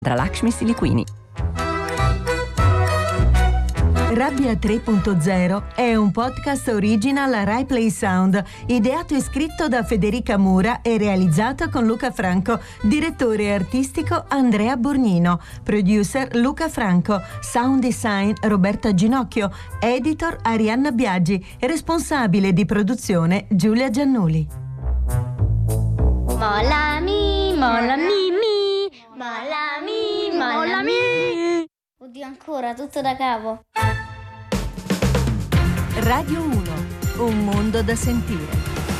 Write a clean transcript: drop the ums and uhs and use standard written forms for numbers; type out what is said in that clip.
Tra Lakshmi Siliquini. Rabbia 3.0 è un podcast original Rai Play Sound, ideato e scritto da Federica Mura e realizzato con Luca Franco, direttore artistico Andrea Borgnino, producer Luca Franco, sound design Roberta Ginocchio, editor Arianna Biaggi, responsabile di produzione Giulia Giannuli. Molla mi, molla mi, molla mi, molla mi. Oddio, ancora, tutto da capo. Radio 1, un mondo da sentire.